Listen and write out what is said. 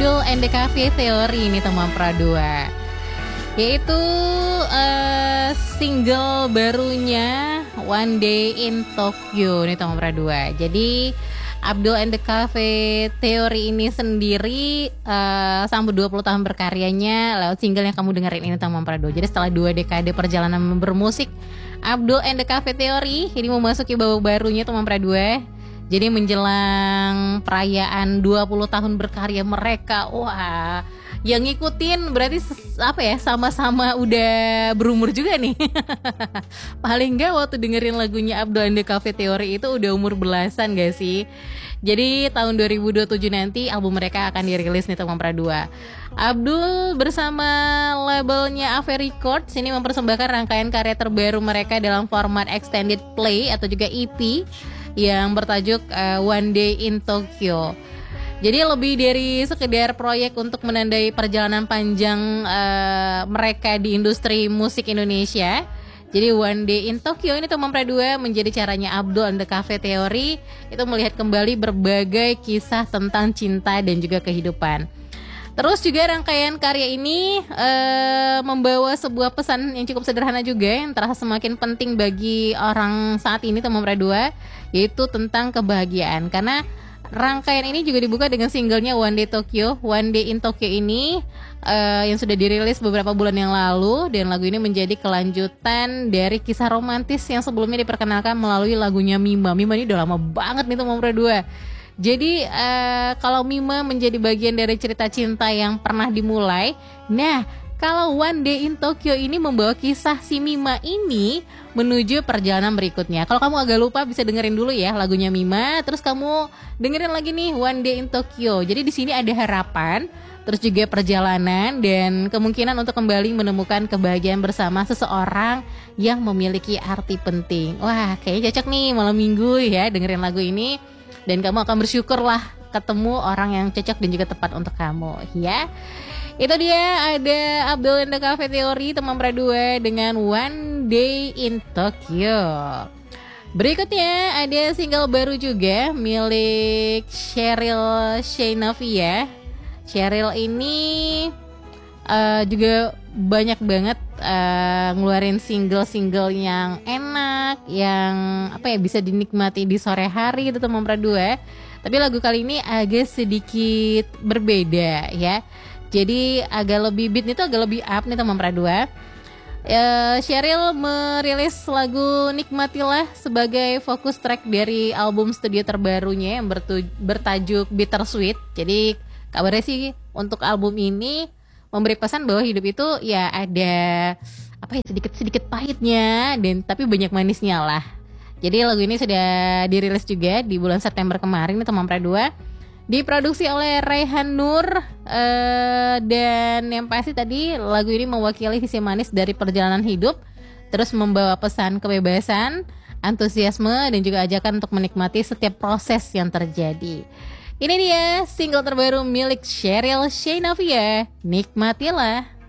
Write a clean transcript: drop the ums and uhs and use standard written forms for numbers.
Abdul and the Cafe Theory ini teman Pradua, yaitu single barunya One Day in Tokyo nih teman Pradua. Jadi Abdul and the Cafe Theory ini sendiri sampai 20 tahun berkaryanya lewat single yang kamu dengerin ini teman Pradua. Jadi setelah 2 dekade perjalanan bermusik, Abdul and the Cafe Theory ini memasuki babak barunya teman Pradua. Jadi menjelang perayaan 20 tahun berkarya mereka, wah, yang ngikutin berarti sama-sama udah berumur juga nih. Paling enggak waktu dengerin lagunya Abdul and the Cafe Theory itu udah umur belasan gak sih? Jadi tahun 2027 nanti album mereka akan dirilis nih teman Pradua. Abdul bersama labelnya Ave Records ini mempersembahkan rangkaian karya terbaru mereka dalam format extended play atau juga EP yang bertajuk One Day in Tokyo. Jadi lebih dari sekedar proyek untuk menandai perjalanan panjang mereka di industri musik Indonesia. Jadi One Day in Tokyo ini teman Pradua menjadi caranya Abdul and the Cafe Theory itu melihat kembali berbagai kisah tentang cinta dan juga kehidupan. Terus juga rangkaian karya ini membawa sebuah pesan yang cukup sederhana juga yang terasa semakin penting bagi orang saat ini teman Pradua, yaitu tentang kebahagiaan. Karena rangkaian ini juga dibuka dengan singlenya One Day Tokyo. One Day in Tokyo ini yang sudah dirilis beberapa bulan yang lalu, dan lagu ini menjadi kelanjutan dari kisah romantis yang sebelumnya diperkenalkan melalui lagunya Mima. Mima ini udah lama banget nih teman Pradua. Jadi kalau Mima menjadi bagian dari cerita cinta yang pernah dimulai, nah kalau One Day in Tokyo ini membawa kisah si Mima ini menuju perjalanan berikutnya. Kalau kamu agak lupa bisa dengerin dulu ya lagunya Mima, terus kamu dengerin lagi nih One Day in Tokyo. Jadi di sini ada harapan, terus juga perjalanan dan kemungkinan untuk kembali menemukan kebahagiaan bersama seseorang yang memiliki arti penting. Wah, kayaknya cocok nih malam minggu ya dengerin lagu ini. Dan kamu akan bersyukurlah ketemu orang yang cocok dan juga tepat untuk kamu ya. Itu dia ada Abdul and the Cafe Theory teman Pradua dengan One Day in Tokyo. Berikutnya ada single baru juga milik Cheryl Sheinafia. Cheryl ini juga banyak banget ngeluarin single-single yang enak, yang bisa dinikmati di sore hari itu teman Pradua. Tapi lagu kali ini agak sedikit berbeda ya. Jadi agak lebih beatnya itu agak lebih up nih teman Pradua. Cheryl merilis lagu Nikmatilah sebagai fokus track dari album studio terbarunya yang bertajuk Bittersweet. Jadi kabarnya sih untuk album ini memberi pesan bahwa hidup itu ya ada sedikit pahitnya dan tapi banyak manisnya lah. Jadi lagu ini sudah dirilis juga di bulan September kemarin nih teman Pradua. Diproduksi oleh Raihan Nur dan yang pasti tadi lagu ini mewakili sisi manis dari perjalanan hidup, terus membawa pesan kebebasan, antusiasme dan juga ajakan untuk menikmati setiap proses yang terjadi. Ini dia single terbaru milik Cheryl Sheinafia, Nikmatilah.